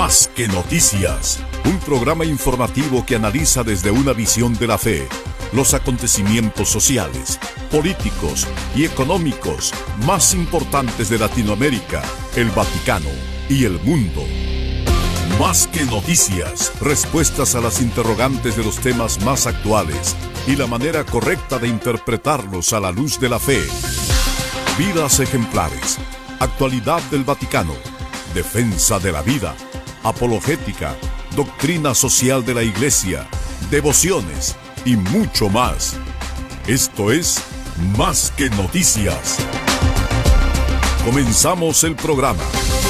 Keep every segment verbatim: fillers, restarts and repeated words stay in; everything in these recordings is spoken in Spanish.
Más que Noticias, un programa informativo que analiza desde una visión de la fe los acontecimientos sociales, políticos y económicos más importantes de Latinoamérica, el Vaticano y el mundo. Más que Noticias, respuestas a las interrogantes de los temas más actuales y la manera correcta de interpretarlos a la luz de la fe. Vidas ejemplares, actualidad del Vaticano, defensa de la vida, apologética, doctrina social de la Iglesia, devociones y mucho más. Esto es Más que Noticias. Comenzamos el programa.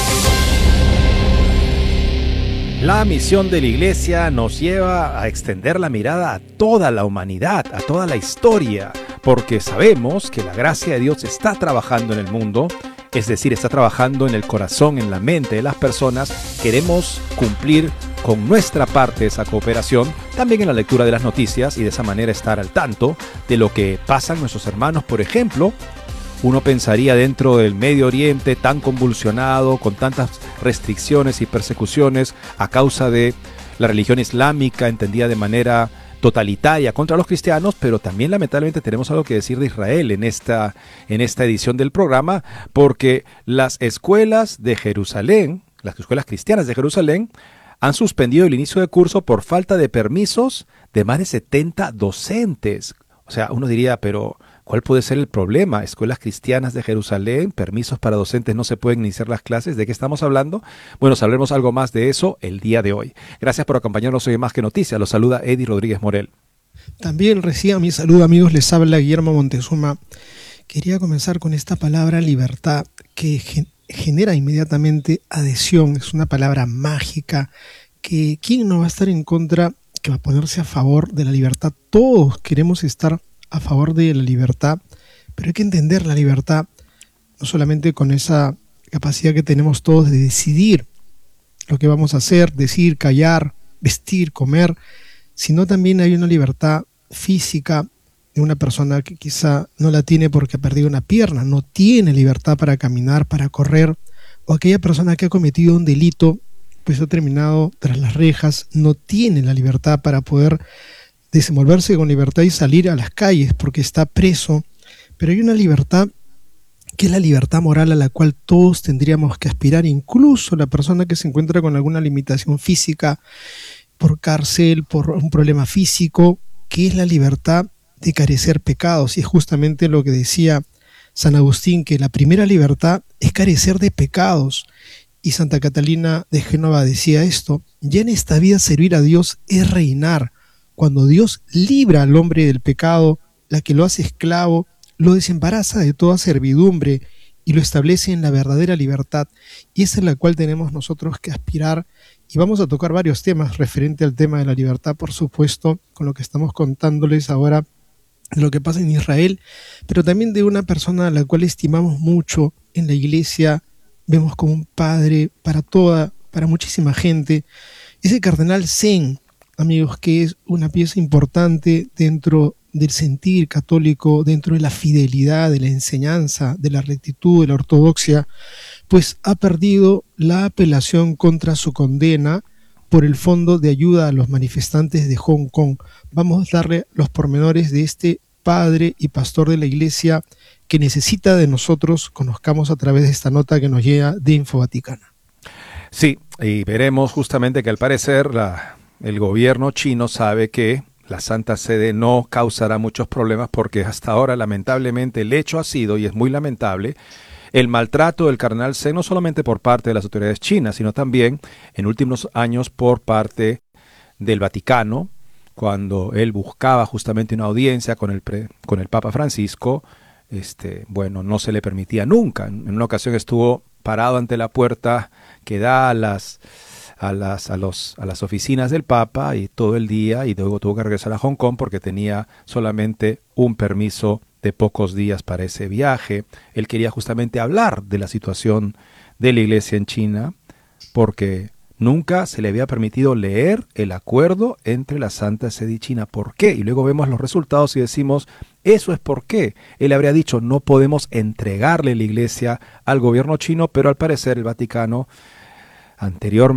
La misión de la Iglesia nos lleva a extender la mirada a toda la humanidad, a toda la historia, porque sabemos que la gracia de Dios está trabajando en el mundo, es decir, está trabajando en el corazón, en la mente de las personas. Queremos cumplir con nuestra parte de esa cooperación, también en la lectura de las noticias, y de esa manera estar al tanto de lo que pasan nuestros hermanos. Por ejemplo, uno pensaría dentro del Medio Oriente tan convulsionado, con tantas restricciones y persecuciones a causa de la religión islámica entendida de manera totalitaria contra los cristianos, pero también lamentablemente tenemos algo que decir de Israel en esta, en esta edición del programa, porque las escuelas de Jerusalén, las escuelas cristianas de Jerusalén, han suspendido el inicio de curso por falta de permisos de más de setenta docentes. O sea, uno diría, pero ¿cuál puede ser el problema? Escuelas cristianas de Jerusalén, permisos para docentes, no se pueden iniciar las clases. ¿De qué estamos hablando? Bueno, sabremos algo más de eso el día de hoy. Gracias por acompañarnos hoy en Más que Noticias. Los saluda Eddie Rodríguez Morel. También reciba mi saludo, amigos. Les habla Guillermo Montezuma. Quería comenzar con esta palabra libertad que gen- genera inmediatamente adhesión. Es una palabra mágica que ¿quién no va a estar en contra, que va a ponerse a favor de la libertad? Todos queremos estar a favor de la libertad, pero hay que entender la libertad no solamente con esa capacidad que tenemos todos de decidir lo que vamos a hacer, decir, callar, vestir, comer, sino también hay una libertad física de una persona que quizá no la tiene porque ha perdido una pierna, no tiene libertad para caminar, para correr, o aquella persona que ha cometido un delito, pues ha terminado tras las rejas, no tiene la libertad para poder desenvolverse con libertad y salir a las calles porque está preso. Pero hay una libertad que es la libertad moral a la cual todos tendríamos que aspirar, incluso la persona que se encuentra con alguna limitación física, por cárcel, por un problema físico, que es la libertad de carecer pecados. Y es justamente lo que decía San Agustín, que la primera libertad es carecer de pecados. Y Santa Catalina de Génova decía esto: ya en esta vida servir a Dios es reinar. Cuando Dios libra al hombre del pecado, la que lo hace esclavo, lo desembaraza de toda servidumbre y lo establece en la verdadera libertad. Y esa es la cual tenemos nosotros que aspirar. Y vamos a tocar varios temas referente al tema de la libertad, por supuesto, con lo que estamos contándoles ahora de lo que pasa en Israel, pero también de una persona a la cual estimamos mucho en la iglesia, vemos como un padre para toda, para muchísima gente. Ese cardenal Zen, amigos, que es una pieza importante dentro del sentir católico, dentro de la fidelidad, de la enseñanza, de la rectitud, de la ortodoxia, pues ha perdido la apelación contra su condena por el Fondo de Ayuda a los Manifestantes de Hong Kong. Vamos a darle los pormenores de este padre y pastor de la iglesia que necesita de nosotros, conozcamos a través de esta nota que nos llega de Info Vaticana. Sí, y veremos justamente que al parecer la, el gobierno chino sabe que la Santa Sede no causará muchos problemas, porque hasta ahora lamentablemente el hecho ha sido, y es muy lamentable, el maltrato del cardenal Zen, no solamente por parte de las autoridades chinas, sino también en últimos años por parte del Vaticano, cuando él buscaba justamente una audiencia con el, pre, con el Papa Francisco. Este, bueno, no se le permitía nunca. En una ocasión estuvo parado ante la puerta que da a las, a las, a los, a las oficinas del Papa, y todo el día, y luego tuvo que regresar a Hong Kong porque tenía solamente un permiso de pocos días para ese viaje. Él quería justamente hablar de la situación de la iglesia en China, porque nunca se le había permitido leer el acuerdo entre la Santa Sede y China. ¿Por qué? Y luego vemos los resultados y decimos, eso es por qué. Él habría dicho, no podemos entregarle la iglesia al gobierno chino, pero al parecer el Vaticano, anteriormente,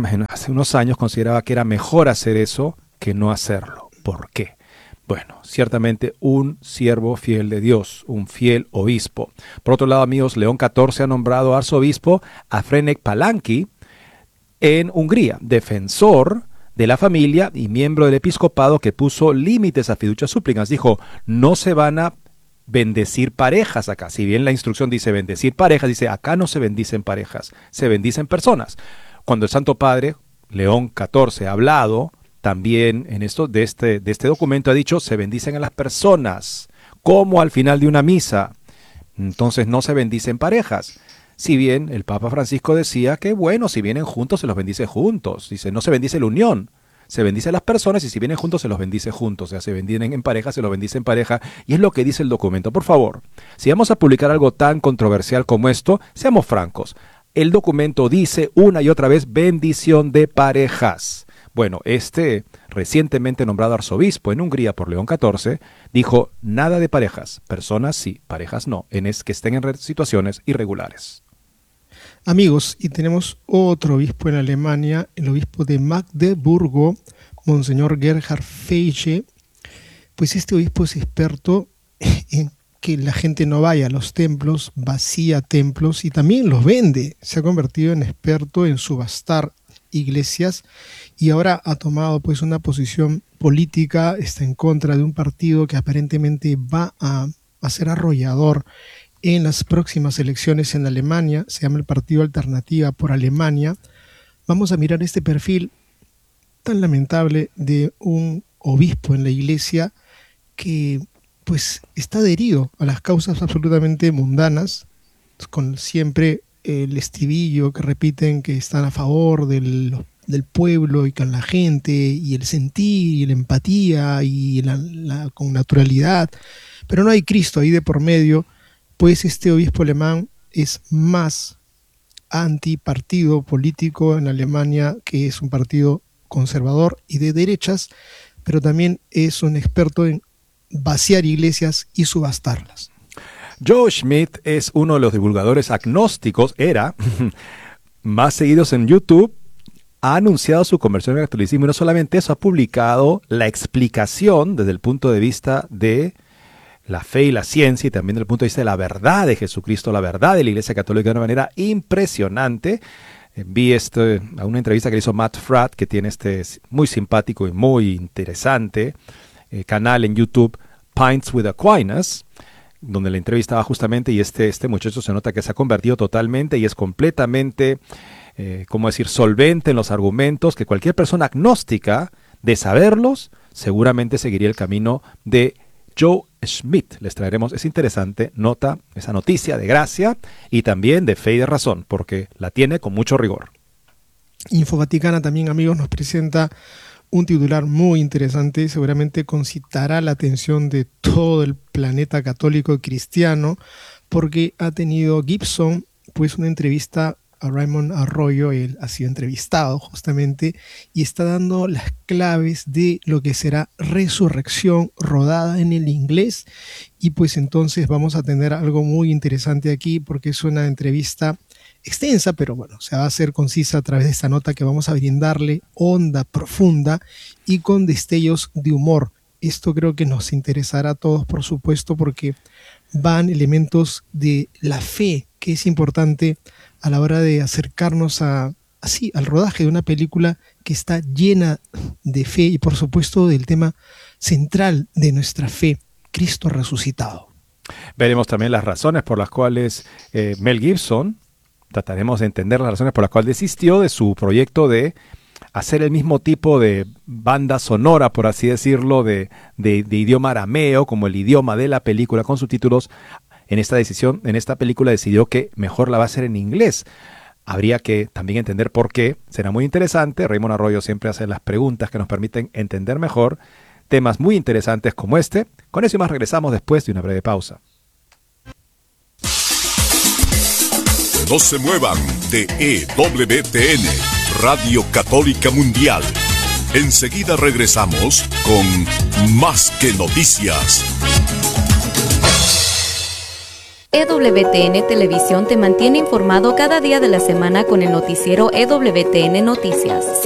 hace unos años consideraba que era mejor hacer eso que no hacerlo. ¿Por qué? Bueno, ciertamente un siervo fiel de Dios, un fiel obispo. Por otro lado, amigos, León catorce ha nombrado arzobispo a Ferenc Palanki en Hungría, defensor de la familia y miembro del episcopado que puso límites a fiducias súplicas. Dijo, no se van a bendecir parejas acá. Si bien la instrucción dice bendecir parejas, dice acá no se bendicen parejas, se bendicen personas. Cuando el Santo Padre, León catorce, ha hablado también en esto, de, este, de este documento, ha dicho se bendicen a las personas, como al final de una misa. Entonces no se bendicen parejas. Si bien el Papa Francisco decía que bueno, si vienen juntos se los bendice juntos. Dice, no se bendice la unión, se bendice a las personas y si vienen juntos se los bendice juntos. O sea, se bendice en pareja, se los bendice en pareja. Y es lo que dice el documento. Por favor, si vamos a publicar algo tan controversial como esto, seamos francos. El documento dice una y otra vez bendición de parejas. Bueno, este recientemente nombrado arzobispo en Hungría por León catorce dijo nada de parejas. Personas sí, parejas no, en es que estén en situaciones irregulares. Amigos, y tenemos otro obispo en Alemania, el obispo de Magdeburgo, Monseñor Gerhard Feiche. Pues este obispo es experto en que la gente no vaya a los templos, vacía templos y también los vende. Se ha convertido en experto en subastar iglesias y ahora ha tomado pues una posición política, está en contra de un partido que aparentemente va a, a ser arrollador en las próximas elecciones en Alemania. Se llama el Partido Alternativa por Alemania. Vamos a mirar este perfil tan lamentable de un obispo en la iglesia que pues está adherido a las causas absolutamente mundanas, con siempre el estribillo que repiten que están a favor del, del pueblo y con la gente, y el sentir y la empatía y la, la, con naturalidad, pero no hay Cristo ahí de por medio. Pues este obispo alemán es más antipartido político en Alemania, que es un partido conservador y de derechas, pero también es un experto en vaciar iglesias y subastarlas. Joe Schmidt es uno de los divulgadores agnósticos, era, más seguidos en YouTube. Ha anunciado su conversión al catolicismo y no solamente eso, ha publicado la explicación desde el punto de vista de la fe y la ciencia y también desde el punto de vista de la verdad de Jesucristo, la verdad de la Iglesia Católica de una manera impresionante. Vi este, a una entrevista que le hizo Matt Fradd, que tiene este muy simpático y muy interesante eh, canal en YouTube, Pints with Aquinas, donde la entrevistaba justamente, y este, este muchacho se nota que se ha convertido totalmente y es completamente, eh, ¿cómo decir?, solvente en los argumentos, que cualquier persona agnóstica, de saberlos, seguramente seguiría el camino de Joe Schmidt. Les traeremos esa interesante nota, esa noticia de gracia y también de fe y de razón, porque la tiene con mucho rigor. Info Vaticana también, amigos, nos presenta un titular muy interesante, seguramente concitará la atención de todo el planeta católico y cristiano, porque ha tenido Gibson pues una entrevista a Raymond Arroyo. Él ha sido entrevistado justamente y está dando las claves de lo que será Resurrección, rodada en el inglés, y pues entonces vamos a tener algo muy interesante aquí, porque es una entrevista extensa, pero bueno, se va a hacer concisa a través de esta nota que vamos a brindarle, honda, profunda y con destellos de humor. Esto creo que nos interesará a todos, por supuesto, porque van elementos de la fe, que es importante a la hora de acercarnos a, así, al rodaje de una película que está llena de fe y por supuesto del tema central de nuestra fe, Cristo resucitado. Veremos también las razones por las cuales eh, Mel Gibson, trataremos de entender las razones por las cuales desistió de su proyecto de hacer el mismo tipo de banda sonora, por así decirlo, de, de, de idioma arameo, como el idioma de la película con subtítulos. En esta decisión, en esta película decidió que mejor la va a hacer en inglés. Habría que también entender por qué. Será muy interesante. Raymond Arroyo siempre hace las preguntas que nos permiten entender mejor temas muy interesantes como este. Con eso y más regresamos después de una breve pausa. No se muevan de E W T N, Radio Católica Mundial. Enseguida regresamos con Más que Noticias. E W T N Televisión te mantiene informado cada día de la semana con el noticiero E W T N Noticias.